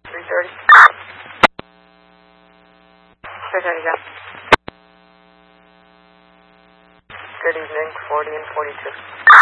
330. 330, go. Good evening, 40 and 42.